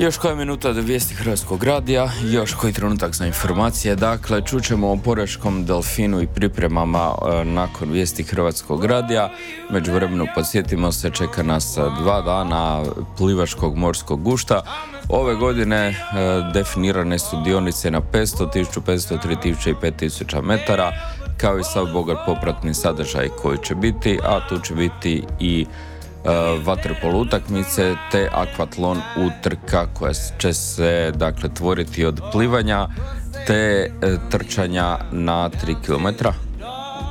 Još koja minuta do vijesti Hrvatskog radija, još koji trenutak za informacije. Dakle, čućemo o Porečkom delfinu i pripremama nakon vijesti Hrvatskog radija. Međuvremenu, podsjetimo se, čeka nas 2 dana plivačkog morskog gušta. Ove godine definirane su dionice na 500, 1500, 3000 i 5000 metara, kao i sav bogat popratni sadržaj koji će biti, a tu će biti i vaterpolo utakmice te akvatlon utrka koja će se tvoriti od plivanja te trčanja na 3 km.